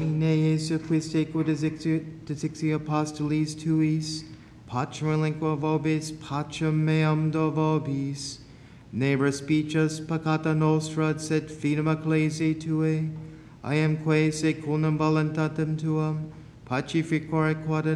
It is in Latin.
Domine Jesu Christe quod dixi apostolis tuis, pacem lingua vobis, pacem meam do vobis, ne respices peccata nostra, sed fidem ecclesiae Tuae, I am quae secundum voluntatem Tuam, pacificore quod